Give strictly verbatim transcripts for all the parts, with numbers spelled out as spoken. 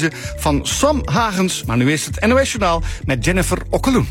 Van Sam Hagens, maar nu is het N O S-journaal met Jennifer Okkeloen.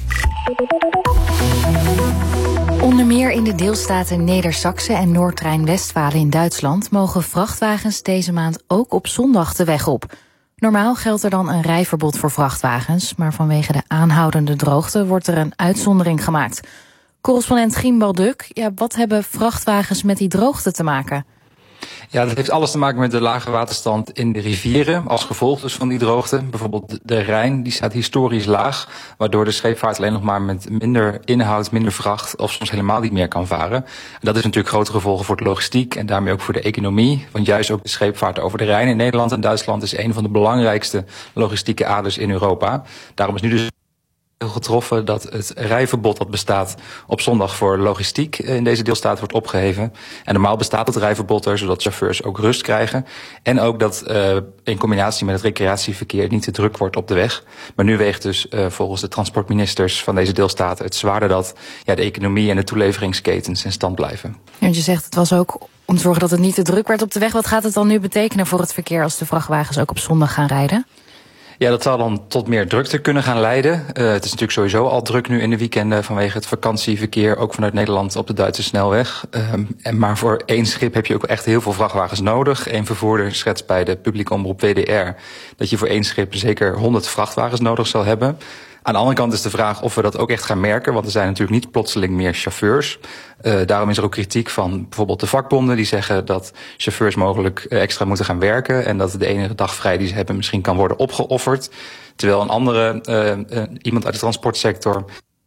Onder meer in de deelstaten Neder-Saxe en Noord-Rijn-Westfalen in Duitsland mogen vrachtwagens deze maand ook op zondag de weg op. Normaal geldt er dan een rijverbod voor vrachtwagens, maar vanwege de aanhoudende droogte wordt er een uitzondering gemaakt. Correspondent Gimbal Duk, ja, wat hebben vrachtwagens met die droogte te maken? Ja, dat heeft alles te maken met de lage waterstand in de rivieren, als gevolg dus van die droogte. Bijvoorbeeld de Rijn, die staat historisch laag, waardoor de scheepvaart alleen nog maar met minder inhoud, minder vracht of soms helemaal niet meer kan varen. En dat is natuurlijk grote gevolgen voor de logistiek en daarmee ook voor de economie. Want juist ook de scheepvaart over de Rijn in Nederland en Duitsland is een van de belangrijkste logistieke aders in Europa. Daarom is nu dus getroffen dat het rijverbod dat bestaat op zondag voor logistiek in deze deelstaat wordt opgeheven. En normaal bestaat het rijverbod er, zodat chauffeurs ook rust krijgen. En ook dat uh, in combinatie met het recreatieverkeer niet te druk wordt op de weg. Maar nu weegt dus uh, volgens de transportministers van deze deelstaten het zwaarder dat ja, de economie en de toeleveringsketens in stand blijven. Ja, je zegt het was ook om te zorgen dat het niet te druk werd op de weg. Wat gaat het dan nu betekenen voor het verkeer als de vrachtwagens ook op zondag gaan rijden? Ja, dat zal dan tot meer drukte kunnen gaan leiden. Uh, het is natuurlijk sowieso al druk nu in de weekenden vanwege het vakantieverkeer, ook vanuit Nederland op de Duitse snelweg. Um, en maar voor één schip heb je ook echt heel veel vrachtwagens nodig. Eén vervoerder schetst bij de publieke omroep W D R dat je voor één schip zeker honderd vrachtwagens nodig zal hebben. Aan de andere kant is de vraag of we dat ook echt gaan merken, want er zijn natuurlijk niet plotseling meer chauffeurs. Uh, daarom is er ook kritiek van bijvoorbeeld de vakbonden die zeggen dat chauffeurs mogelijk uh, extra moeten gaan werken en dat de enige dag vrij die ze hebben misschien kan worden opgeofferd. Terwijl een andere, uh, uh, iemand uit de transportsector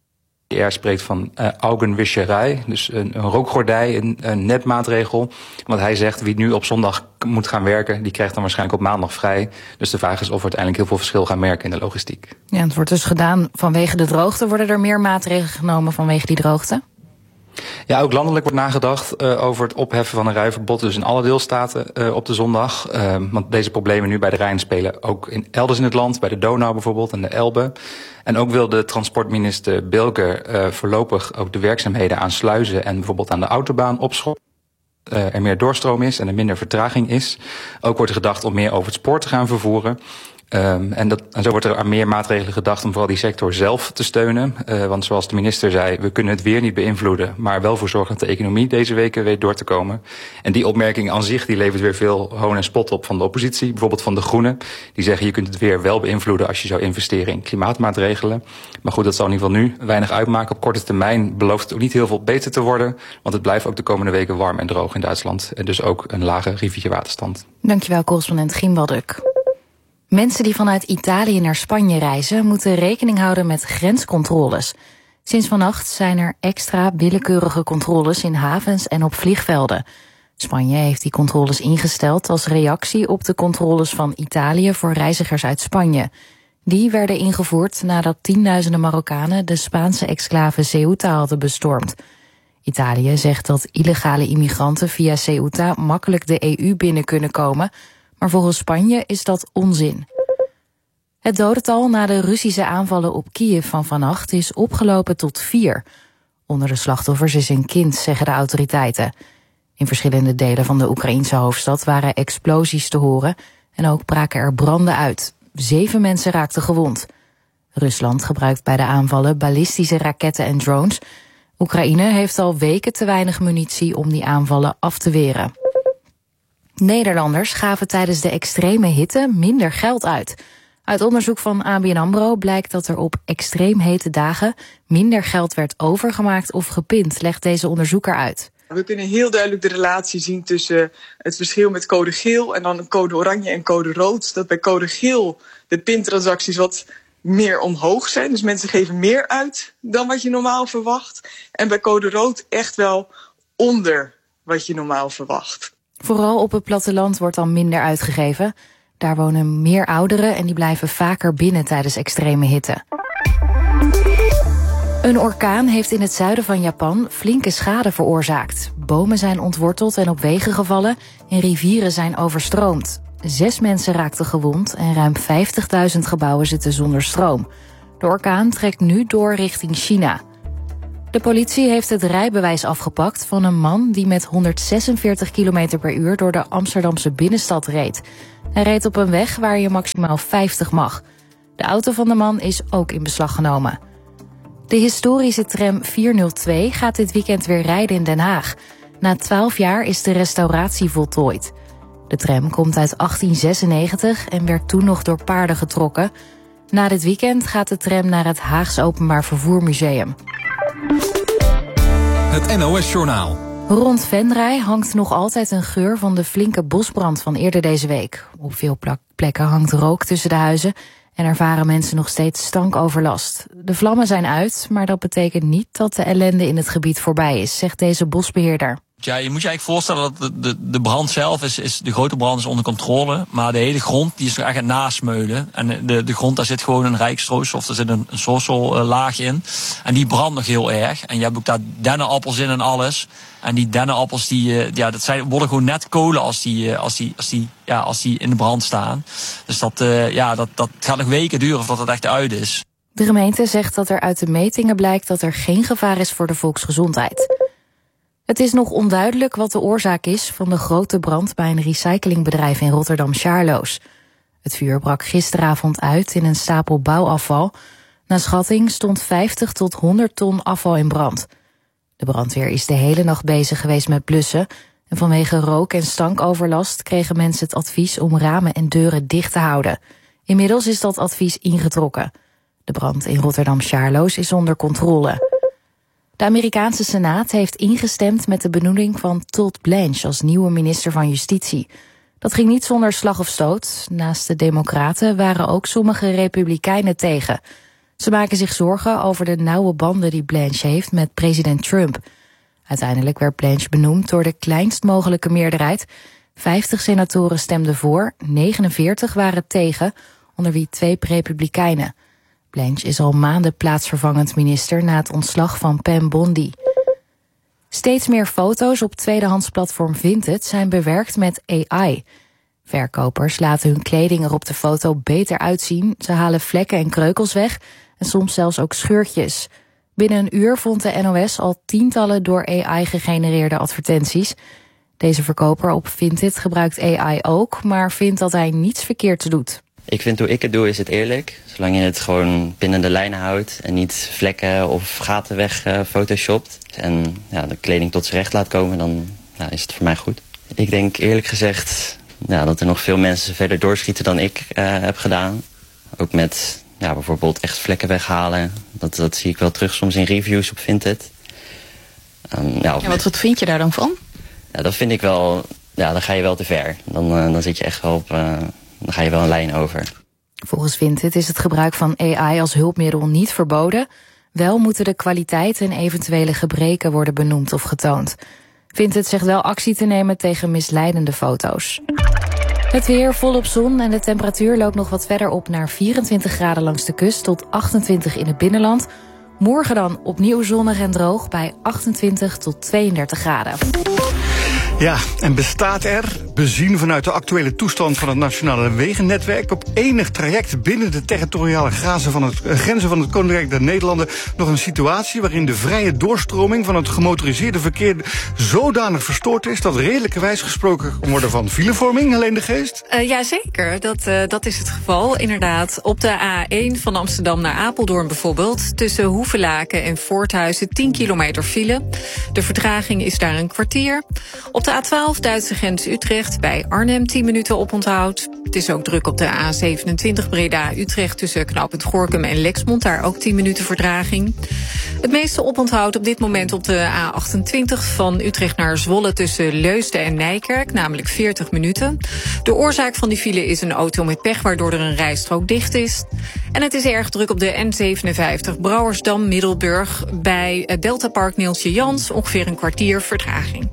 R spreekt van uh, augenwischerij, dus een, een rookgordij, een, een netmaatregel. Want hij zegt wie nu op zondag moet gaan werken, die krijgt dan waarschijnlijk op maandag vrij. Dus de vraag is of we uiteindelijk heel veel verschil gaan merken in de logistiek. Ja, het wordt dus gedaan vanwege de droogte. Worden er meer maatregelen genomen vanwege die droogte? Ja, ook landelijk wordt nagedacht uh, over het opheffen van een rijverbod, dus in alle deelstaten uh, op de zondag. Uh, want deze problemen nu bij de Rijn spelen ook in, elders in het land, bij de Donau bijvoorbeeld en de Elbe. En ook wil de transportminister Bilger uh, voorlopig ook de werkzaamheden aan sluizen en bijvoorbeeld aan de autobaan opschorten. Uh, er meer doorstroom is en er minder vertraging is. Ook wordt er gedacht om meer over het spoor te gaan vervoeren. Um, en, dat, en zo wordt er aan meer maatregelen gedacht om vooral die sector zelf te steunen. Uh, want zoals de minister zei, we kunnen het weer niet beïnvloeden, maar wel voor zorgen dat de economie deze weken weet door te komen. En die opmerking aan zich die levert weer veel hoon en spot op van de oppositie. Bijvoorbeeld van de Groenen. Die zeggen je kunt het weer wel beïnvloeden als je zou investeren in klimaatmaatregelen. Maar goed, dat zal in ieder geval nu weinig uitmaken. Op korte termijn belooft het ook niet heel veel beter te worden. Want het blijft ook de komende weken warm en droog in Duitsland. En dus ook een lage rivierwaterstand. Dankjewel, correspondent Gimbal Duk. Mensen die vanuit Italië naar Spanje reizen moeten rekening houden met grenscontroles. Sinds vannacht zijn er extra willekeurige controles in havens en op vliegvelden. Spanje heeft die controles ingesteld als reactie op de controles van Italië voor reizigers uit Spanje. Die werden ingevoerd nadat tienduizenden Marokkanen de Spaanse exclave Ceuta hadden bestormd. Italië zegt dat illegale immigranten via Ceuta makkelijk de E U binnen kunnen komen, maar volgens Spanje is dat onzin. Het dodental na de Russische aanvallen op Kiev van vannacht is opgelopen tot vier. Onder de slachtoffers is een kind, zeggen de autoriteiten. In verschillende delen van de Oekraïense hoofdstad waren explosies te horen en ook braken er branden uit. Zeven mensen raakten gewond. Rusland gebruikt bij de aanvallen ballistische raketten en drones. Oekraïne heeft al weken te weinig munitie om die aanvallen af te weren. Nederlanders gaven tijdens de extreme hitte minder geld uit. Uit onderzoek van A B N AMRO blijkt dat er op extreem hete dagen minder geld werd overgemaakt of gepind, legt deze onderzoeker uit. We kunnen heel duidelijk de relatie zien tussen het verschil met code geel en dan code oranje en code rood. Dat bij code geel de pintransacties wat meer omhoog zijn. Dus mensen geven meer uit dan wat je normaal verwacht. En bij code rood echt wel onder wat je normaal verwacht. Vooral op het platteland wordt dan minder uitgegeven. Daar wonen meer ouderen en die blijven vaker binnen tijdens extreme hitte. Een orkaan heeft in het zuiden van Japan flinke schade veroorzaakt. Bomen zijn ontworteld en op wegen gevallen en rivieren zijn overstroomd. Zes mensen raakten gewond en ruim vijftigduizend gebouwen zitten zonder stroom. De orkaan trekt nu door richting China. De politie heeft het rijbewijs afgepakt van een man die met honderdzesenveertig kilometer per uur door de Amsterdamse binnenstad reed. Hij reed op een weg waar je maximaal vijftig mag. De auto van de man is ook in beslag genomen. De historische tram vierhonderdtwee gaat dit weekend weer rijden in Den Haag. Na twaalf jaar is de restauratie voltooid. De tram komt uit achttien zesennegentig en werd toen nog door paarden getrokken. Na dit weekend gaat de tram naar het Haags Openbaar Vervoer Museum. Het N O S-journaal. Rond Venray hangt nog altijd een geur van de flinke bosbrand van eerder deze week. Op veel plekken hangt rook tussen de huizen en ervaren mensen nog steeds stankoverlast. De vlammen zijn uit, maar dat betekent niet dat de ellende in het gebied voorbij is, zegt deze bosbeheerder. Ja, je moet je eigenlijk voorstellen dat de, de, de brand zelf is, is, de grote brand is onder controle. Maar de hele grond die is er echt aan het nasmeulen. En de, de grond, daar zit gewoon een rijkstroosstof, daar zit een, een soorsellaag in. En die brandt nog heel erg. En je hebt ook daar dennenappels in en alles. En die dennenappels, die, ja, dat zijn, worden gewoon net kolen als die, als die, als die, ja, als die in de brand staan. Dus dat, ja, dat, dat gaat nog weken duren voordat het echt uit is. De gemeente zegt dat er uit de metingen blijkt dat er geen gevaar is voor de volksgezondheid. Het is nog onduidelijk wat de oorzaak is van de grote brand bij een recyclingbedrijf in Rotterdam-Charloes. Het vuur brak gisteravond uit in een stapel bouwafval. Naar schatting stond vijftig tot honderd ton afval in brand. De brandweer is de hele nacht bezig geweest met blussen. En vanwege rook- en stankoverlast kregen mensen het advies om ramen en deuren dicht te houden. Inmiddels is dat advies ingetrokken. De brand in Rotterdam-Charloes is onder controle. De Amerikaanse Senaat heeft ingestemd met de benoeming van Todd Blanche als nieuwe minister van Justitie. Dat ging niet zonder slag of stoot. Naast de Democraten waren ook sommige Republikeinen tegen. Ze maken zich zorgen over de nauwe banden die Blanche heeft met president Trump. Uiteindelijk werd Blanche benoemd door de kleinst mogelijke meerderheid. vijftig senatoren stemden voor, negenenveertig waren tegen, onder wie twee Republikeinen. Blanche is al maanden plaatsvervangend minister na het ontslag van Pam Bondi. Steeds meer foto's op tweedehandsplatform Vinted zijn bewerkt met A I. Verkopers laten hun kleding er op de foto beter uitzien. Ze halen vlekken en kreukels weg en soms zelfs ook scheurtjes. Binnen een uur vond de N O S al tientallen door A I gegenereerde advertenties. Deze verkoper op Vinted gebruikt A I ook, maar vindt dat hij niets verkeerd doet. Ik vind hoe ik het doe is het eerlijk. Zolang je het gewoon binnen de lijnen houdt en niet vlekken of gaten weg uh, photoshopt. En ja, de kleding tot zijn recht laat komen, dan ja, is het voor mij goed. Ik denk eerlijk gezegd ja, dat er nog veel mensen verder doorschieten dan ik uh, heb gedaan. Ook met ja, bijvoorbeeld echt vlekken weghalen. Dat, dat zie ik wel terug soms in reviews op Vinted. Um, ja, ja, wat, wat vind je daar dan van? Ja, dat vind ik wel, ja, dan ga je wel te ver. Dan, uh, dan zit je echt wel op... Uh, Dan ga je wel een lijn over. Volgens Vinted is het gebruik van A I als hulpmiddel niet verboden. Wel moeten de kwaliteit en eventuele gebreken worden benoemd of getoond. Vinted zegt wel actie te nemen tegen misleidende foto's. Het weer volop zon en de temperatuur loopt nog wat verder op naar vierentwintig graden langs de kust tot achtentwintig in het binnenland. Morgen dan opnieuw zonnig en droog bij achtentwintig tot tweeëndertig graden. Ja, en bestaat er, bezien vanuit de actuele toestand van het nationale wegennetwerk, op enig traject binnen de territoriale grenzen van het, uh, grenzen van het Koninkrijk der Nederlanden nog een situatie waarin de vrije doorstroming van het gemotoriseerde verkeer zodanig verstoord is dat redelijkerwijs gesproken kan worden van filevorming, Helene de Geest? Uh, Jazeker, dat, uh, dat is het geval. Inderdaad, op de A één van Amsterdam naar Apeldoorn bijvoorbeeld, tussen Hoevelaken en Voorthuizen tien kilometer file. De vertraging is daar een kwartier. Op de A twaalf Duitse grens Utrecht bij Arnhem tien minuten oponthoud. Het is ook druk op de A zevenentwintig Breda-Utrecht tussen knooppunt Gorinchem en Lexmond. Daar ook tien minuten vertraging. Het meeste oponthoud op dit moment op de A achtentwintig van Utrecht naar Zwolle tussen Leusden en Nijkerk, namelijk veertig minuten. De oorzaak van die file is een auto met pech waardoor er een rijstrook dicht is. En het is erg druk op de N zevenenvijftig Brouwersdam-Middelburg bij Deltapark Neeltje Jans, ongeveer een kwartier vertraging.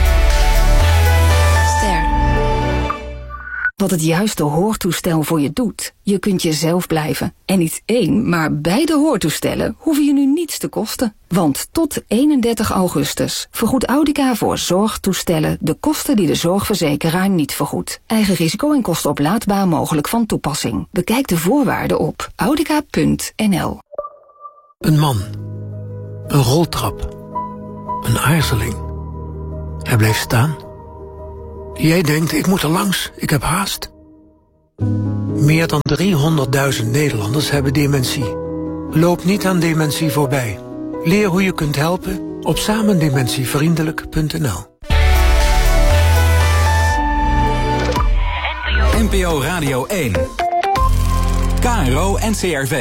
Wat het juiste hoortoestel voor je doet. Je kunt jezelf blijven. En niet één, maar beide hoortoestellen hoeven je nu niets te kosten. Want tot eenendertig augustus vergoedt Audica voor zorgtoestellen de kosten die de zorgverzekeraar niet vergoedt. Eigen risico en kosten oplaadbaar mogelijk van toepassing. Bekijk de voorwaarden op audica punt n l. Een man. Een roltrap. Een aarzeling. Hij bleef staan. Jij denkt, ik moet er langs, ik heb haast. Meer dan driehonderdduizend Nederlanders hebben dementie. Loop niet aan dementie voorbij. Leer hoe je kunt helpen op samendementievriendelijk punt n l. N P O Radio één. K R O N C R V.